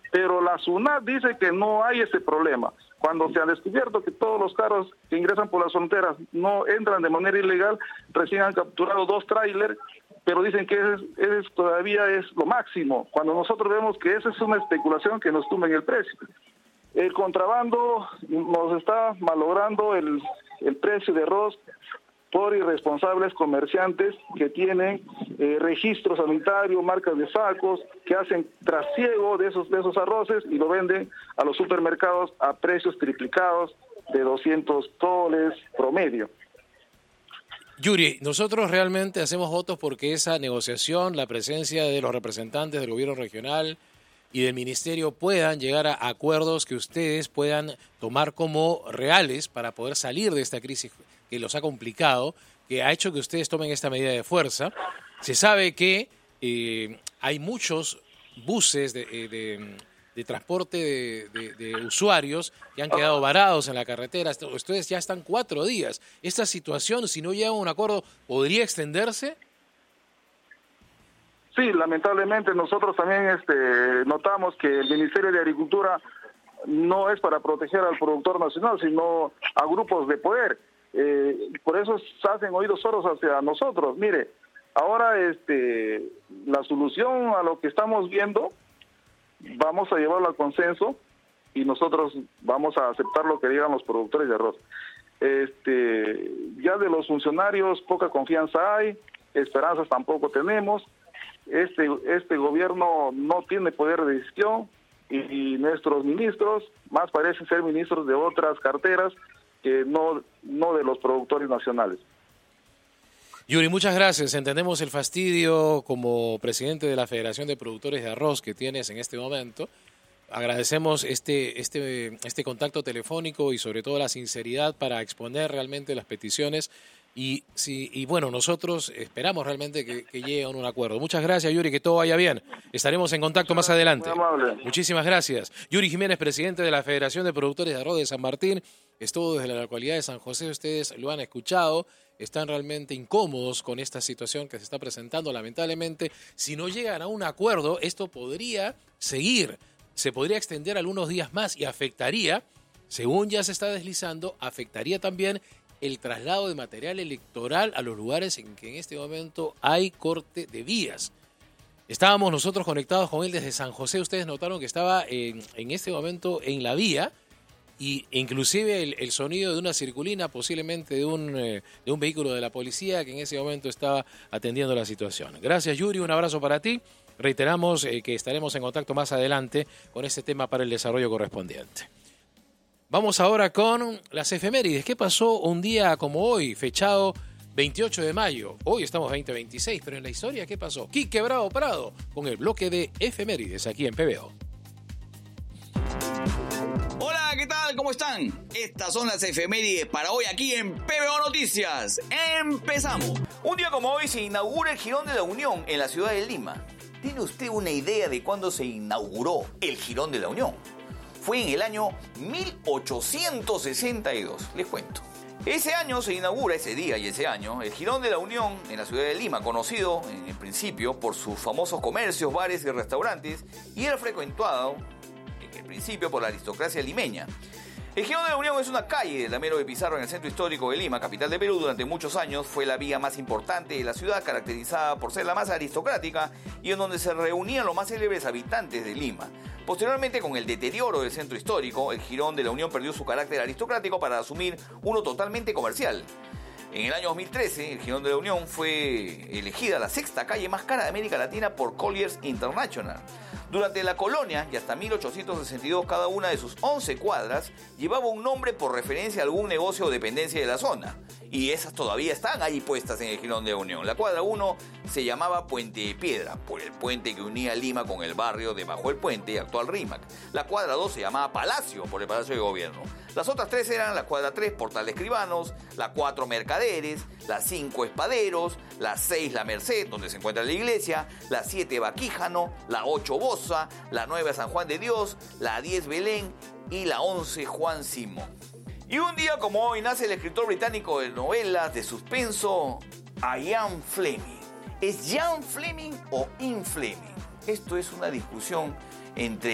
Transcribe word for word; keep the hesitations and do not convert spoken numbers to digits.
pero la SUNAT dice que no hay ese problema. Cuando se ha descubierto que todos los carros que ingresan por las fronteras no entran de manera ilegal, recién han capturado dos tráilers, pero dicen que es, es, todavía es lo máximo, cuando nosotros vemos que esa es una especulación que nos tumba en el precio. El contrabando nos está malogrando el, el precio de arroz por irresponsables comerciantes que tienen eh, registro sanitario, marcas de sacos, que hacen trasiego de esos, de esos arroces y lo venden a los supermercados a precios triplicados de doscientos soles promedio. Yuri, nosotros realmente hacemos votos porque esa negociación, la presencia de los representantes del gobierno regional y del ministerio puedan llegar a acuerdos que ustedes puedan tomar como reales para poder salir de esta crisis que los ha complicado, que ha hecho que ustedes tomen esta medida de fuerza. Se sabe que eh, hay muchos buses de, de, de transporte de, de, de usuarios que han quedado varados en la carretera. Ustedes ya están cuatro días. ¿Esta situación, si no llega a un acuerdo, podría extenderse? Sí, lamentablemente nosotros también este, notamos que el Ministerio de Agricultura no es para proteger al productor nacional, sino a grupos de poder. Eh, por eso se hacen oídos sordos hacia nosotros. Mire, ahora este, la solución a lo que estamos viendo, vamos a llevarlo al consenso y nosotros vamos a aceptar lo que digan los productores de arroz. Este, ya de los funcionarios poca confianza hay, esperanzas tampoco tenemos. Este, este gobierno no tiene poder de decisión y, y nuestros ministros más parecen ser ministros de otras carteras que no, no de los productores nacionales. Yuri, muchas gracias. Entendemos el fastidio como presidente de la Federación de Productores de Arroz que tienes en este momento. Agradecemos este, este, este contacto telefónico y sobre todo la sinceridad para exponer realmente las peticiones. Y, sí, y bueno, nosotros esperamos realmente que, que llegue a un acuerdo. Muchas gracias, Yuri, que todo vaya bien. Estaremos en contacto más adelante. Muy amable. Muchísimas gracias. Yuri Jiménez, presidente de la Federación de Productores de Arroz de San Martín, estuvo desde la localidad de San José. Ustedes lo han escuchado, están realmente incómodos con esta situación que se está presentando. Lamentablemente, si no llegan a un acuerdo, esto podría seguir, se podría extender algunos días más y afectaría, según ya se está deslizando, afectaría también el traslado de material electoral a los lugares en que en este momento hay corte de vías. Estábamos nosotros conectados con él desde San José. Ustedes notaron que estaba en, en este momento en la vía y inclusive el, el sonido de una circulina, posiblemente de un, eh, de un vehículo de la policía que en ese momento estaba atendiendo la situación. Gracias, Yuri, un abrazo para ti. Reiteramos eh, que estaremos en contacto más adelante con este tema para el desarrollo correspondiente. Vamos ahora con las efemérides. ¿Qué pasó un día como hoy, fechado veintiocho de mayo? Hoy estamos veinte veintiséis, pero en la historia, ¿qué pasó? Quique Bravo Prado con el bloque de efemérides aquí en P B O. Hola, ¿qué tal? ¿Cómo están? Estas son las efemérides para hoy aquí en P B O Noticias. ¡Empezamos! Un día como hoy se inaugura el Jirón de la Unión en la ciudad de Lima. ¿Tiene usted una idea de cuándo se inauguró el Jirón de la Unión? Fue en el año mil ochocientos sesenta y dos, les cuento. Ese año se inaugura, ese día y ese año, el Jirón de la Unión en la ciudad de Lima, conocido en el principio por sus famosos comercios, bares y restaurantes, y era frecuentado en el principio por la aristocracia limeña. El Jirón de la Unión es una calle de Damero de Pizarro en el centro histórico de Lima, capital de Perú. Durante muchos años fue la vía más importante de la ciudad, caracterizada por ser la más aristocrática y en donde se reunían los más célebres habitantes de Lima. Posteriormente, con el deterioro del centro histórico, el Jirón de la Unión perdió su carácter aristocrático para asumir uno totalmente comercial. En el año dos mil trece, el Jirón de la Unión fue elegida la sexta calle más cara de América Latina por Colliers International. Durante la colonia y hasta mil ochocientos sesenta y dos, cada una de sus once cuadras llevaba un nombre por referencia a algún negocio o dependencia de la zona. Y esas todavía están ahí puestas en el Jirón de la Unión. La cuadra uno se llamaba Puente de Piedra, por el puente que unía Lima con el barrio debajo del puente, actual Rímac. La cuadra dos se llamaba Palacio, por el Palacio de Gobierno. Las otras tres eran la cuadra tres, Portal de Escribanos, la cuatro, Mercaderes, la cinco, Espaderos, la seis, La Merced, donde se encuentra la iglesia, la siete, Baquíjano, la ocho, Bosa, la nueve, San Juan de Dios, la diez, Belén y la once, Juan Simón. Y un día como hoy nace el escritor británico de novelas de suspenso, Ian Fleming. ¿Es Ian Fleming o Ian Fleming? Esto es una discusión entre